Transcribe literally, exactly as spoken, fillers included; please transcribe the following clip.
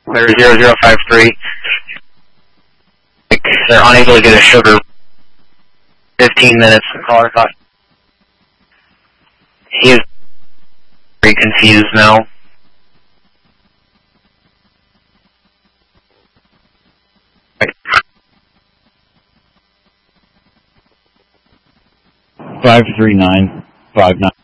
They're zero zero five three. They're unable to get a sugar. Fifteen minutes. The caller thought he is very confused now. Five three nine five nine.